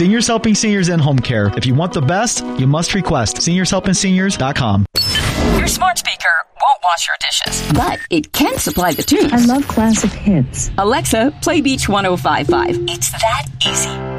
Seniors Helping Seniors in Home Care. If you want the best, you must request seniorshelpingseniors.com. Your smart speaker won't wash your dishes, but it can supply the tunes. I love classic hits. Alexa, play Beach 105.5. It's that easy.